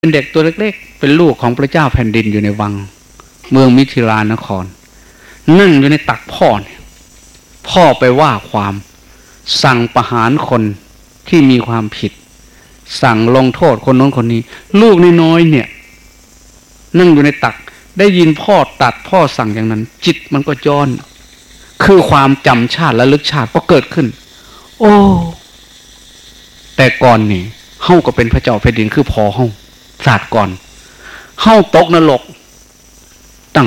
เป็นเด็กตัวเล็กๆเป็นลูกของพระเจ้าแผ่นดินอยู่ในวังเมืองมิถิลานครนั่งอยู่ในตักพ่อเนี่ยพ่อไปว่าความสั่งประหารคนที่มีความผิดสั่งลงโทษคนโน้นคนนี้ลูกน้อยๆเนี่ยนั่งอยู่ในตักได้ยินพ่อตัดพ่อสั่งอย่างนั้นจิตมันก็ย้อนคือความจำชาติและลึกชาติก็เกิดขึ้นโอ้แต่ก่อนนี่เฮาก็เป็นพระเจ้าแผ่นดินคือพ่อเฮาศาสตร์ก่อนเฮาตกนรกตั้ง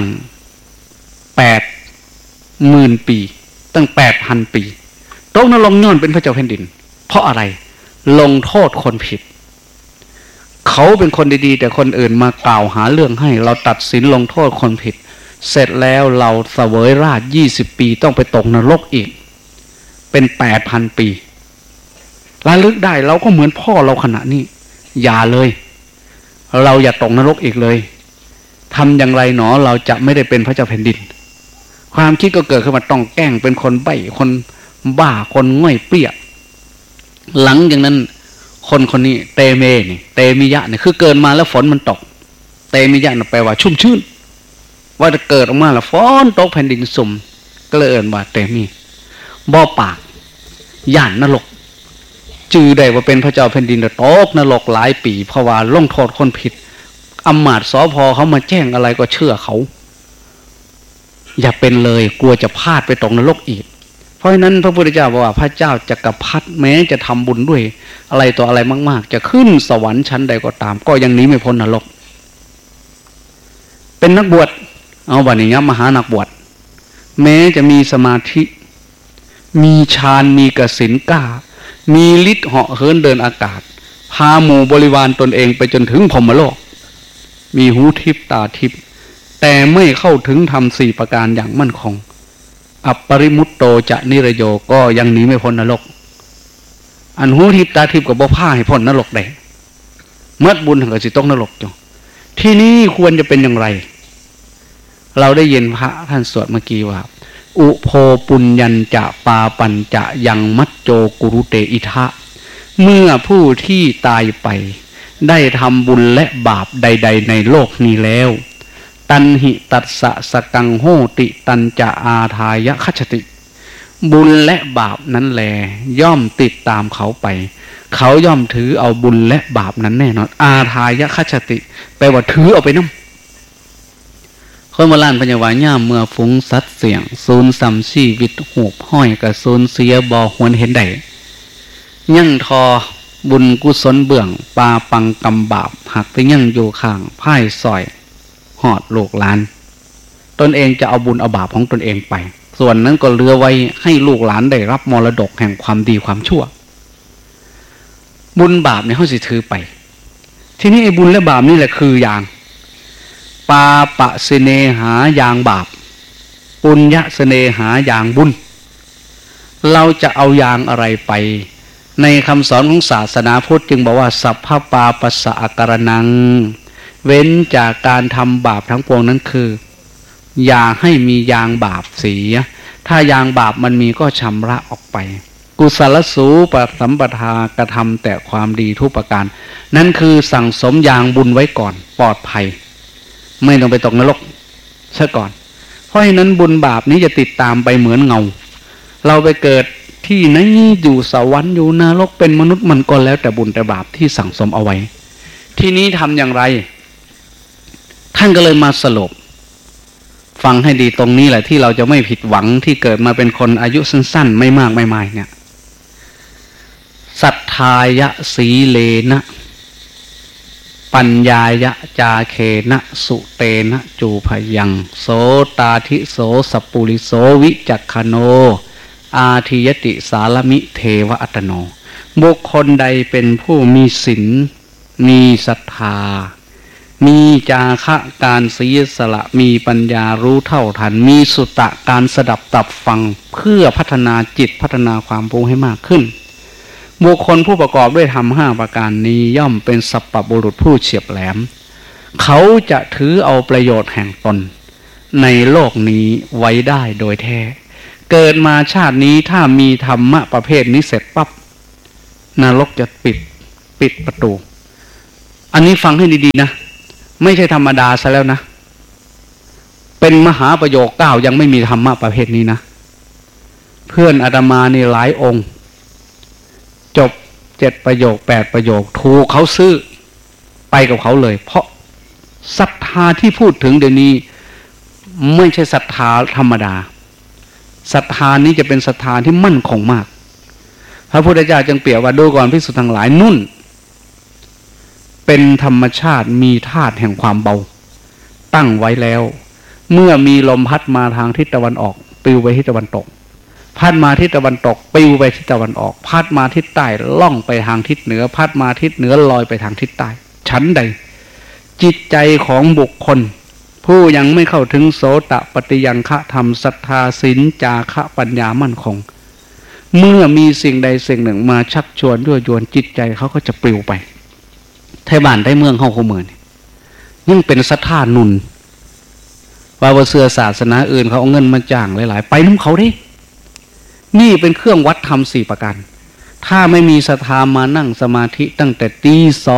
80,000 ปีตั้ง8,000 ปีตกนรกย้อนเป็นพระเจ้าแผ่นดินเพราะอะไรลงโทษคนผิดเขาเป็นคนดีๆแต่คนอื่นมากล่าวหาเรื่องให้เราตัดสินลงโทษคนผิดเสร็จแล้วเราเสวยราช20 ปีต้องไปตกนรกอีกเป็น 8,000 ปีระลึกได้เราก็เหมือนพ่อเราขณะนี้อย่าเลยเราอย่าตกนรกอีกเลยทำอย่างไรหนอเราจะไม่ได้เป็นพระเจ้าแผ่นดินความคิดก็เกิดขึ้นมาต้องแกล้งเป็นคนใบ้คนบ้าคนง่อยเปี้ยหลังจากนั้นคนนี้เตเมนี่เตมิยะเนี่ยคือเกิดมาแล้วฝนมันตกเตมิยะน่ะแปลว่าชุ่มชื้นว่าจะเกิดออกมาแล้วฝนตกแผ่นดินสุ่มก็เลยเอ่ยว่าเตมีบ่อปากย่านนรกจื่อได้ว่าเป็นพระเจ้าแผ่นดินแต่ตกนรกหลายปีเพราะว่าลงโทษคนผิดอำมาตย์สภ.เขามาแจ้งอะไรก็เชื่อเขาอย่าเป็นเลยกลัวจะพลาดไปตกนรกอีกเพราะฉะนั้นพระพุทธเจ้าบอกว่าพระเจ้าจักรพรรดิแม้จะทำบุญด้วยอะไรต่ออะไรมากๆจะขึ้นสวรรค์ชั้นใดก็ตามก็ยังหนีไม่พ้นนรกเป็นนักบวชเอาบัดนี้มหานักบวชแม้จะมีสมาธิมีฌานมีกสิณกล้ามีฤทธิ์เหาะเหินเดินอากาศพาหมู่บริวารตนเองไปจนถึงพรหมโลกมีหูทิพตาทิพแต่ไม่เข้าถึงธรรม4ประการอย่างมั่นคงอัปปริมุตโตจะนิรโยก็ยังหนีไม่พ้นนรกอันหูทิพตาทิพก็บ่พาให้พ้นนรกได้เมื่อบุญถึงก็สิตกนรกจ้ะที่นี้ควรจะเป็นอย่างไรเราได้ยินพระท่านสวดเมื่อกี้ว่าอุโภปุญญัญจะปาปัญจะยังมัจโจกุรุเตอิทะเมื่อผู้ที่ตายไปได้ทำบุญและบาปใดๆในโลกนี้แล้วตันหิตัสสะสกังโหติตันจะอาทายะคัจฉติบุญและบาปนั้นแลย่อมติดตามเขาไปเขาย่อมถือเอาบุญและบาปนั้นแน่นอนอาทายะคัจฉติแปลว่าถือเอาไปน้ำคนโบราณพญาวาย่ามเมื่อฟุ้งสัดเสียงสูญซ้ำชีวิตหูบห้อยกับสูญเสียบ่หวนเห็นใดยั่งทอบุญกุศลเบื้องปาปังกำบาปหักไปยั่งอยู่ข้างพ่ายซอยหอดลูกหลานตนเองจะเอาบุญเอาบาปของตนเองไปส่วนนั้นก็เหลือไว้ให้ลูกหลานได้รับมรดกแห่งความดีความชั่วบุญบาปเนี่ยเขาสิถือไปที่นี่ไอ้บุญและบาปนี่แหละคืออย่างปาปะเสเนหาอย่างบาปปุญญะเสเนหาอย่างบุญเราจะเอาอย่างอะไรไปในคำสอนของศาสนาพุทธจึงบอกว่าสัพพปาปัสสะอาการนังเว้นจากการทำบาปทั้งปวงนั้นคืออย่าให้มียางบาปเสียถ้ายางบาปมันมีก็ชำระออกไปกุศลสูปสัมปทากระทำแต่ความดีทุกประการนั่นคือสั่งสมยางบุญไว้ก่อนปลอดภัยไม่ต้องไปตกนรกซะก่อนเพราะฉะนั้นบุญบาปนี้จะติดตามไปเหมือนเงาเราไปเกิดที่ไหนอยู่สวรรค์อยู่นรกเป็นมนุษย์มันก็แล้วแต่บุญแต่บาปที่สั่งสมเอาไว้ที่นี้ทำอย่างไรท่านก็เลยมาสรุปฟังให้ดีตรงนี้แหละที่เราจะไม่ผิดหวังที่เกิดมาเป็นคนอายุสั้นๆไม่มากไม่มายเนี่ยสัทธายะสีเลนะปัญญายะจาเคนะสุเตนะจูพยังโสตาธิโสสัปปุริโสวิจักขโนอาทิยติสารมิเทวอัตโนบุคคลใดเป็นผู้มีศีลมีศรัทธามีจาคะการเสียสละมีปัญญารู้เท่าทันมีสุตตะการสดับตับฟังเพื่อพัฒนาจิตพัฒนาความรู้ให้มากขึ้นบุคคลผู้ประกอบด้วยธรรม5ประการนี้ย่อมเป็นสัพพบุรุษผู้เฉียบแหลมเขาจะถือเอาประโยชน์แห่งตนในโลกนี้ไว้ได้โดยแท้เกิดมาชาตินี้ถ้ามีธรรมะประเภทนี้เสร็จปั๊บนรกจะปิดประตูอันนี้ฟังให้ดีๆนะไม่ใช่ธรรมดาซะแล้วนะเป็นมหาประโยค9ยังไม่มีธรรมะประเภทนี้นะเพื่อนอาตมานี่หลายองค์จบ7ประโยค8ประโยคถูกเขาซื้อไปกับเขาเลยเพราะศรัทธาที่พูดถึงเดี๋ยวนี้ไม่ใช่ศรัทธาธรรมดาศรัทธานี้จะเป็นศรัทธาที่มั่นคงมากพระพุทธเจ้าจึงเปรียบว่าดูก่อนภิกษุทั้งหลายนุ่นเป็นธรรมชาติมีธาตุแห่งความเบาตั้งไว้แล้วเมื่อมีลมพัดมาทางทิศตะวันออกปลิวไปทิศตะวันตกพัดมาทิศตะวันตกปลิวไปทิศตะวันออกพัดมาทิศใต้ล่องไปทางทิศเหนือพัดมาทิศเหนือลอยไปทางทิศใต้ชั้นใดจิตใจของบุคคลผู้ยังไม่เข้าถึงโสตปฏิยังฆะธรรมศรัทธาศีลจาคะปัญญามั่นคงเมื่อมีสิ่งใดสิ่งหนึ่งมาชักชวนยั่วยวนจิตใจเขาก็จะปลิวไปไทยบ้านไทยเมืองเข้าคู่มือนี่ยิ่งเป็นศรัทธานุนว่าเสือศาสนาอื่นเขาเอาเงินมาจ้างหลายๆไปน้ำเขาดินี่เป็นเครื่องวัดธรรม4ประการถ้าไม่มีศรัทธามานั่งสมาธิตั้งแต่ตี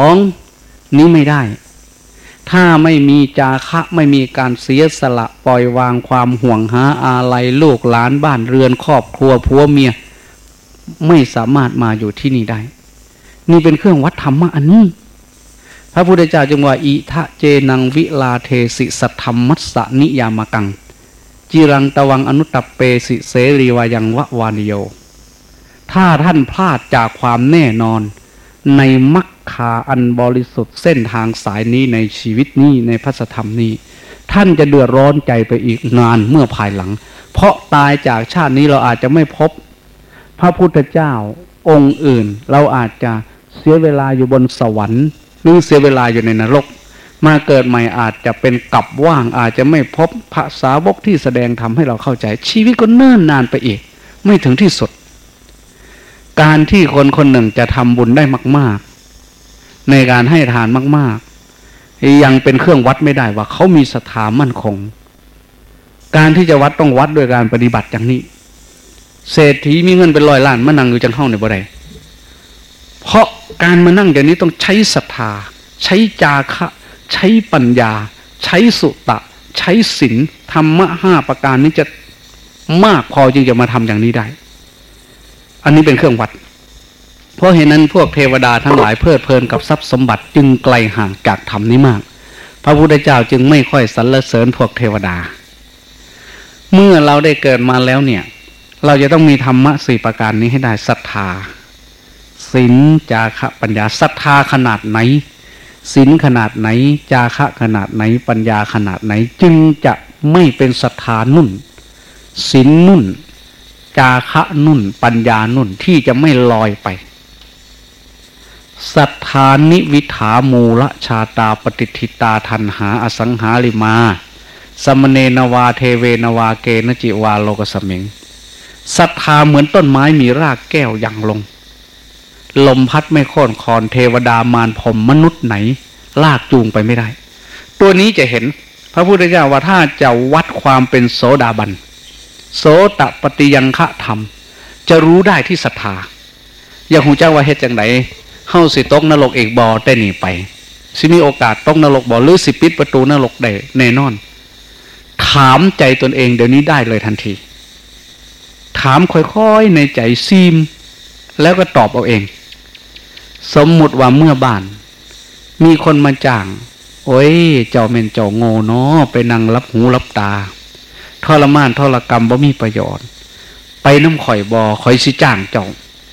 2นี้ไม่ได้ถ้าไม่มีจาคะไม่มีการเสียสละปล่อยวางความห่วงหาอาลัยลูกหลานบ้านเรือนครอบครัวผัวเมียไม่สามารถมาอยู่ที่นี่ได้นี่เป็นเครื่องวัดธรรมะอันนี้พระพุทธเจ้าจึงว่าอิทะเจนังวิลาเทสิสัทธัมมัสสะนิยามกังจิรังตวังอนุตตเปสิเสรีวายังวะวานิโยถ้าท่านพลาดจากความแน่นอนในมรรคาอันบริสุทธิ์เส้นทางสายนี้ในชีวิตนี้ในพระธรรมนี้ท่านจะเดือดร้อนใจไปอีกนานเมื่อภายหลังเพราะตายจากชาตินี้เราอาจจะไม่พบพระพุทธเจ้าองค์อื่นเราอาจจะเสียเวลาอยู่บนสวรรค์หรือเสียเวลาอยู่ในนรกมาเกิดใหม่อาจจะเป็นกับว่างอาจจะไม่พบพระสาวกที่แสดงทำให้เราเข้าใจชีวิตก็เนิ่นนานไปอีกไม่ถึงที่สุดการที่คนคนหนึ่งจะทำบุญได้มากๆในการให้ทานมากๆยังเป็นเครื่องวัดไม่ได้ว่าเขามีศรัทธามั่นคงการที่จะวัดต้องวัดโดยการปฏิบัติอย่างนี้เศรษฐีมีเงินเป็น100 ล้านมานั่งอยู่จังเข้าในบ่ได้เพราะการมานั่งอย่างนี้ต้องใช้ศรัทธาใช้จาคะใช้ปัญญาใช้สุตะใช้ศีลธรรมะ5ประการนี้จะมากพอจึงจะมาทำอย่างนี้ได้อันนี้เป็นเครื่องวัดเพราะเหตุนั้นพวกเทวดาทั้งหลายเพลิดเพลินกับทรัพย์สมบัติจึงไกลห่างจากธรรมนี้มากพระพุทธเจ้าจึงไม่ค่อยสรรเสริญพวกเทวดาเมื่อเราได้เกิดมาแล้วเนี่ยเราจะต้องมีธรรมะ4ประการนี้ให้ได้ศรัทธาศีลจาคะปัญญาศรัทธาขนาดไหนศีลขนาดไหนจาคะขนาดไหนปัญญาขนาดไหนจึงจะไม่เป็นศรัทธานุ่นศีลนุ่นจาคะนุ่นปัญญานุ่นที่จะไม่ลอยไปศรัทธานิวิถามูลชาตาปฏิทิตาทันหาอสังหาริมาสมเนนวาเทเวนวาเกนจิวาโลกสมิงศรัทธาเหมือนต้นไม้มีรากแก้วยังลงลมพัดไม่โค่นคอนเทวดามารพรหมมนุษย์ไหนลากจูงไปไม่ได้ตัวนี้จะเห็นพระพุทธเจ้าว่าถ้าจะวัดความเป็นโสดาบันโสตปฏิยังฆะธรรมจะรู้ได้ที่ศรัทธาอย่างหูเจ้าว่าเฮ็ดจังไดเฮาสิตกนรกอีกบ่ได้หนีไปสิมีโอกาสตกนรกบ่หรือสิปิดประตูนรกได้แน่นอนถามใจตนเองเดี๋ยวนี้ได้เลยทันทีถามค่อยๆในใจซีมแล้วก็ตอบเอาเองสมมุติว่าเมื่อบ้านมีคนมาจ้างโอ้ยเจ้าแม่นเจ้าโง่เนาะไปนั่งรับหูรับตาทรมานทรกรรมบ่มีประโยชน์ไปน้ำข่อยบ่ข่อยสิจ้างเจ้า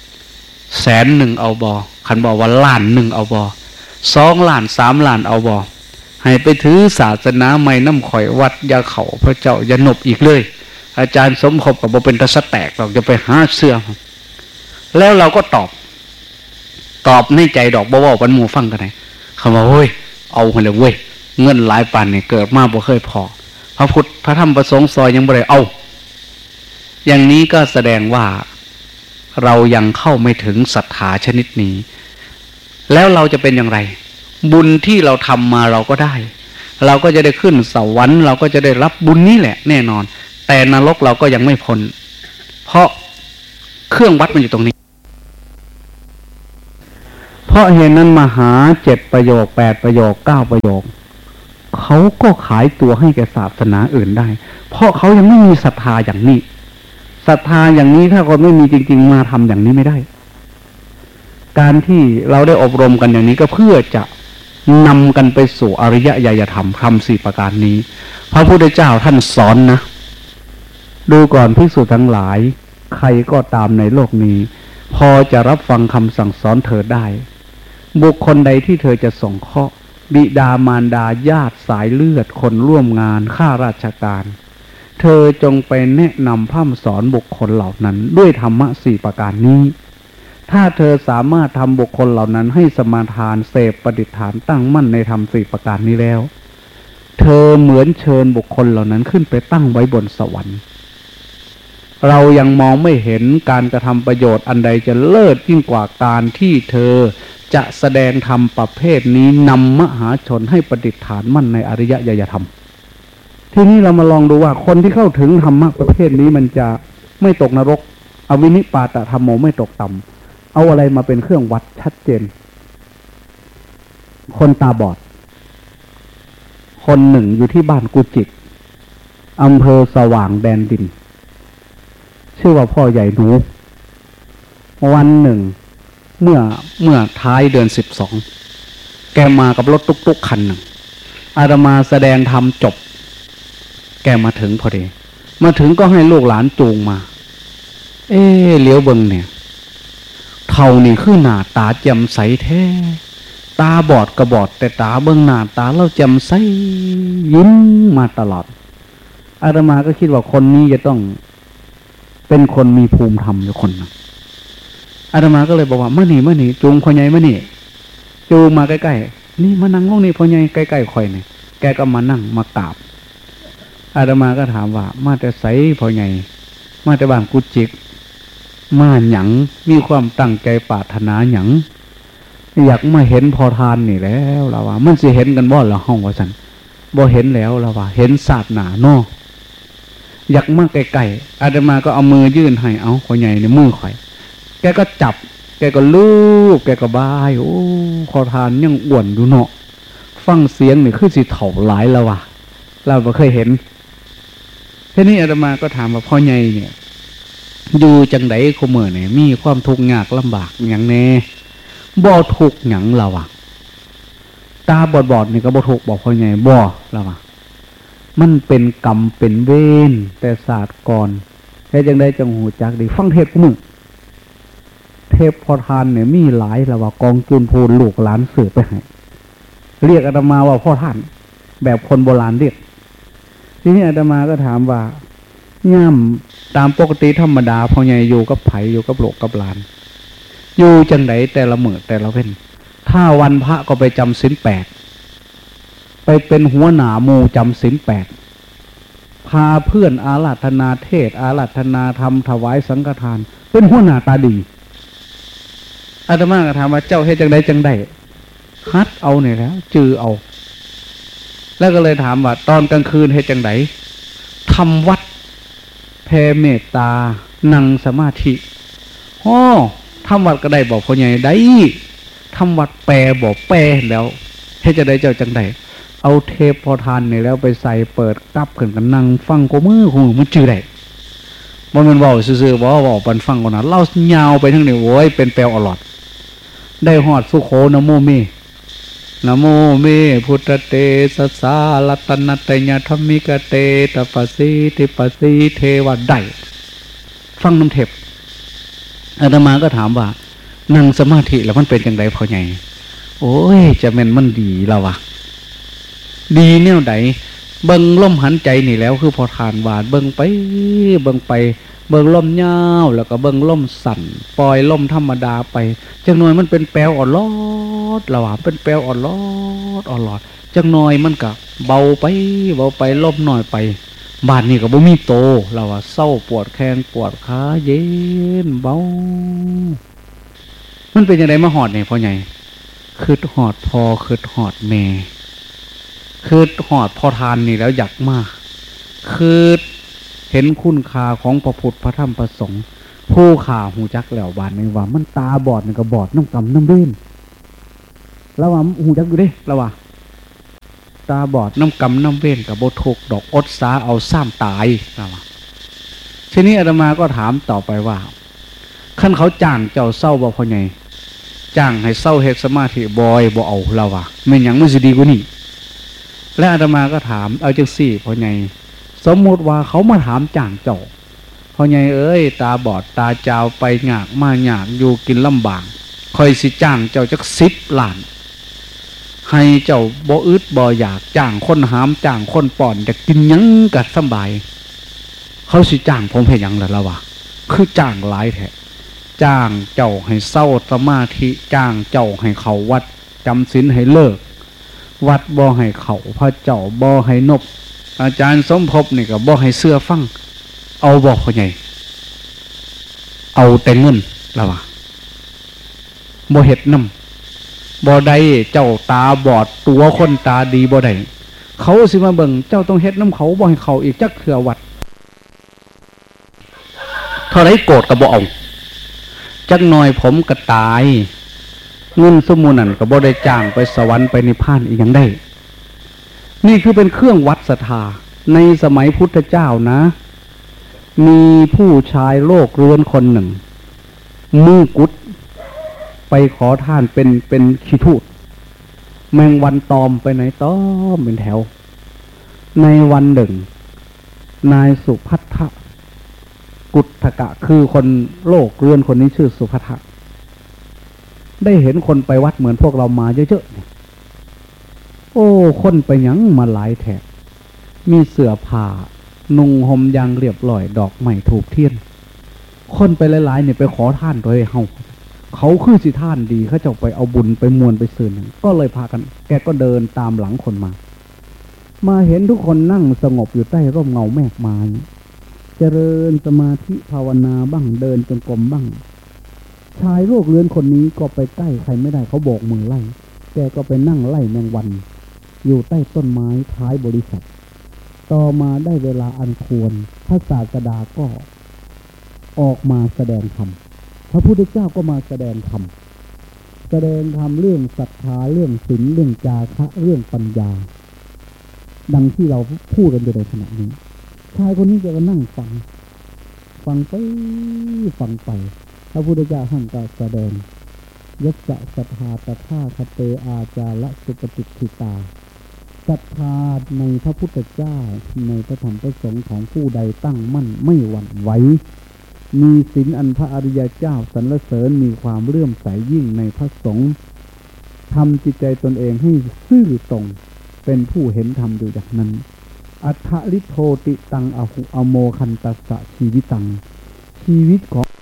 100,000เอาบ่คันบอกว่า1,000,000เอาบ่2 ล้าน3 ล้านเอาบ่ให้ไปถือศาสนาใหม่น้ำข่อยวัดยาเขาพระเจ้าอย่านบอีกเลยอาจารย์สมภพก็บ่เป็นตะสะแตกหรอกจะไปหาเสื้อแล้วเราก็ตอบในใจดอกบ่เว้าปันหมู่ฟังกันได้คำว่าเฮ้ยเอาหั่นเลยเว้ยเงินหลายปานนี่เกิดมาบ่เคยพอพระพุทธพระธรรมพระสงฆ์ซอยยังบ่ได้เอาอย่างนี้ก็แสดงว่าเรายังเข้าไม่ถึงศรัทธาชนิดนี้แล้วเราจะเป็นอย่างไรบุญที่เราทำมาเราก็ได้เราก็จะได้ขึ้นสวรรค์เราก็จะได้รับบุญนี้แหละแน่นอนแต่นรกเราก็ยังไม่พ้นเพราะเครื่องวัดมันอยู่ตรงนี้พเพราะเหตุนั้นมหา7 ประโยค8 ประโยค9 ประโยคเขาก็ขายตัวให้แก่ศาสนาอื่นได้เพราะเขายังไม่มีศรัทธาอย่างนี้ศรัทธาอย่างนี้ถ้าคนไม่มีจริงๆมาทำอย่างนี้ไม่ได้การที่เราได้อบรมกันอย่างนี้ก็เพื่อจะนำกันไปสู่อริยญาณธรรมคำ4 ประการนี้พระพุทธเจ้าท่านสอนนะดูก่อนภิกษุทั้งหลายใครก็ตามในโลกนี้พอจะรับฟังคำสั่งสอนเธอได้บุคคลใดที่เธอจะสงเคราะห์บิดามารดาญาติสายเลือดคนร่วมงานข้าราชการเธอจงไปแนะนำพร่ำสอนบุคคลเหล่านั้นด้วยธรรมะ4 ประการนี้ถ้าเธอสามารถทำบุคคลเหล่านั้นให้สมาทานเสพประดิษฐานตั้งมั่นในธรรม4 ประการนี้แล้วเธอเหมือนเชิญบุคคลเหล่านั้นขึ้นไปตั้งไว้บนสวรรค์เรายังมองไม่เห็นการกระทำประโยชน์อันใดจะเลิศยิ่งกว่าการที่เธอจะแสดงธรรมประเภทนี้นำมหาชนให้ประดิษฐานมั่นในอริยญาณธรรมทีนี้เรามาลองดูว่าคนที่เข้าถึงธรรมะประเภทนี้มันจะไม่ตกนรกอวินิปาตธรรมโมไม่ตกต่ำเอาอะไรมาเป็นเครื่องวัดชัดเจนคนตาบอดคนหนึ่งอยู่ที่บ้านกุจิกอำเภอสว่างแดนดินชื่อว่าพ่อใหญ่หนูวันหนึ่งเมื่อท้ายเดือน12แกมากับรถตุ๊กๆคันหนึ่งอาตมาแสดงธรรมจบแกมาถึงพอดีมาถึงก็ให้ลูกหลานจูงมาเลี้ยวเบิงเนี่ยเท่านี่คือหน้าตาแจ่มใสแท้ตาบอดก็บอดแต่ตาเบิงหน้าตาเราแจ่มใสยิ้มมาตลอดอาตมาก็คิดว่าคนนี้จะต้องเป็นคนมีภูมิธรรมอยู่คนนึงอาตมาก็เลยบอกว่ามานี่จูงพ่อใหญ่มานี่จูงมาใกล้ๆนี่มานั่งห้องนี้พ่อใหญ่ใกล้ๆข่อยนี่แกก็มานั่งมากราบอาตมาก็ถามว่ามาแต่ไสพ่อใหญ่มาแต่บ้านกุจิกมาหยังมีความตั้งใจปรารถนาหยังอยากมาเห็นพอทานนี่แล้วล่ะว่ามันสิเห็นกันบ่ล่ะห้องว่าซั่นบ่เห็นแล้วล่ะว่าเห็นศาสนาเนาะอยากมาใกล้ๆอาตมาก็เอามือยื่นให้เอาพ่อใหญ่ในมือข่อยแกก็จับแกก็ลูบแกก็บายโอ้พอทานยังอ้วนอยู่เนาะฟังเสียงนี่คือสิเฒ่าหลายแล้วว่ะเราบ่เคยเห็นทีนี้อาตมาก็ถามว่าพ่อใหญ่เนี่ยอยู่จังได๋คุมื้อนี่มีความทุกข์ยากลำบากหยังแน่บ่ทุกข์หยังล่ะวะตาบอดๆนี่ก็บ่ทุกข์บอกพ่อใหญ่บ่ล่ะวะมันเป็นกรรมเป็นเวรแต่ศาสตร์ก่อนแค่จังได๋จังหูจักดีฟังเทศกูมึงเทพพอทานเนี่ยมีหลายล่ะว่ากองจุนพูนลูกหลานสืบไปให้เรียกอาตมาว่าพ่อท่านแบบคนโบราณเรียกทีนี้อาตมาก็ถามว่าย่ำตามปกติธรรมดาพ่อใหญ่อยู่กับไผอยู่กับโลกกับหลานอยู่จังไดแต่ละมื้อแต่ละเว้นถ้าวันพระก็ไปจำศีล8ไปเป็นหัวหน้าหมู่จำศีล8พาเพื่อนอาราธนาเทศอาราธนาธรรมถวายสังฆทานเป็นหัวหน้าตาดีอาตมาก็ถามว่าเจ้าเฮ็ดจังไดฮัดเอาเนี่ยแล้วจือเอาแล้วก็เลยถามว่าตอนกลางคืนเฮ็ดจังไดทำวัดแผ่เมตตานั่งสมาธิทำวัดก็ได้บอกพ่อใหญ่ได้ทำวัดแปลบอกแปลแล้วเฮ็ดจังไดเจ้าจังไดเอาเทปพอทานนี่แล้วไปใส่เปิดกลับขึ้นกันนั่งฟังกูมือมันจือได้บ่แม่นเว้าซื่อๆบ่เว้าปันฟังก่อนนะเล่ายาวไปทั้งนี้โว้ยเป็นแปลวอลอดได้ฮอดสุโขนะโมเมนะโมเมพุทธเตสัสสารัตนัตยธรรมิกเตตปัสสิติปัสสิเทวะได้ฟังน้ำเทปอาตมาก็ถามว่านั่งสมาธิแล้วมันเป็นจังไดพ่อใหญ่โอ้ยจะแม่นมันดีแล้ววะดีแนวใดเบิ่งลมหันใจนี่แล้วคือพอทานหวานเบิ่งไปเบิ่งลมยาวแล้วก็เบิ่งลมสั่นปล่อยลมธรรมดาไปจังหน่อยมันเป็นแปลวอ่อนลอดละว่าเป็นแปลวอ่อนลอดจังหน่อยมันก็เบาไปลมน้อยไปบ้านนี้ก็บ่มีโตละว่าเศร้าปวดแข้งปวดขาเย็นเบามันเป็นจังได๋มาฮอดนี่พ่อใหญ่คิดฮอดพ่อคิดฮอดแม่คือหอดพอทานนี่แล้วอยากมากคือเห็นคุณค่าของพระพุทธพระธรรมพระสงฆ์ผู้ข่าหูจักแล้วบานในว่ามันตาบอดนี่ก็บอดน้ำกำน้ำเล่นแล้วว่าหูจักอยู่เด้แล้วว่าตาบอดน้ำกำน้ำเว้นกับโบทุกดอกอดสาเอาซ้ำตายแล้วว่าทีนี้อาตมาก็ถามต่อไปว่าขั้นเขาจ้างเจ้าเศร้าบ่พ่อใหญ่จ้างให้เศร้าเฮ็ดสมาธิบ่อยบ่เอาแล้วว่ามันหยังมันสิดีกว่านี้และอาตมาก็ถามเอาจังซี่พ่อใหญ่สมมติว่าเขามาถามจ้างเจ้าพ่อใหญ่เอ้ยตาบอดตาจาวไปหยากมาหยากอยู่กินลำบากคอยสิจ้างเจ้าจัก10 ล้านให้เจ้าบ่อึดบ่อยากจ้างคนหามจ้างคนป่อนจะกินหยังก็สบายเขาสิจ้างผมให้หยังล่ะวะคือจ้างหลายแท้จ้างเจ้าให้เศร้าสมาธิจ้างเจ้าให้เขาวัดจำศีลให้เลิกวัดบ่ให้เขาพระเจ้าบ่ให้นบอาจารย์สมภพนี่ก็บ่ให้เสื้อฟังเอาบ่พ่อใหญ่เอาแต่เงินล่ะวะบ่เฮ็ดนำบ่ได้เจ้าตาบอดตัวคนตาดีบ่ได้เขาสิมาเบิ่งเจ้าต้องเฮ็ดน้ำเขาบ่ให้เขาอีกจักเทื่อวัดเท่าไรโกรธก็บ่เอาจักหน่อยผมก็ตายเงินสมุนั่นก็บ่ได้จ้างไปสวรรค์ไปนิพพานอีกอย่างได้นี่คือเป็นเครื่องวัดศรัทธาในสมัยพุทธเจ้านะมีผู้ชายโลกเรือนคนหนึ่งมือกุดไปขอทานเป็นขี้ทูดแมงวันตอมไปไหนตอมเป็นแถวในวันหนึ่งนายสุภัททะกุฏทกะคือคนโลกเรือนคนนี้ชื่อสุภัททะได้เห็นคนไปวัดเหมือนพวกเรามาเยอะๆโอ้คนไปหยังมาหลายแถบมีเสื้อผ้านุ่งห่มยางเรียบร้อยดอกไม้ถูกเทียนคนไปหลายๆเนี่ยไปขอท่านโดยเขาคือสิท่านดีเขาจะไปเอาบุญไปมวลไปซื้อก็เลยพากันแกก็เดินตามหลังคนมาเห็นทุกคนนั่งสงบอยู่ใต้ร่มเงาแมกไม้เจริญสมาธิภาวนาบ้างเดินจงกรมบ้างชายโรคเรื้อนคนนี้ก็ไปใกล้ใครไม่ได้เขาโบกมือไล่แกก็ไปนั่งไล่แมงวันอยู่ใต้ต้นไม้ท้ายบริษัทต่อมาได้เวลาอันควรพระศาสดาก็ออกมาแสดงธรรมพระพุทธเจ้าก็มาแสดงธรรมเรื่องศรัทธาเรื่องศีลเรื่องจาคะเรื่องปัญญาดังที่เราพูดกันอยู่ในขณะนี้ชายคนนี้แกก็นั่งฟังไปพระพุทธเจ้าท่านก็แสดงยัสสะศรัทธาตถาคเตอาจาระสุปฏิทิตาศรัทธาในพระพุทธเจ้าในพระธรรมพระสงฆ์ของผู้ใดตั้งมั่นไม่หวั่นไหวมีศีลอันพระอริยเจ้าสรรเสริญมีความเลื่อมใสยิ่งในพระสงฆ์ทำจิตใจตนเองให้ซื่อตรงเป็นผู้เห็นธรรมอยู่อย่างนั้นอัฏฐลิโทติตังอหุอโมคันตัสสะชีวิตังชีวิตของ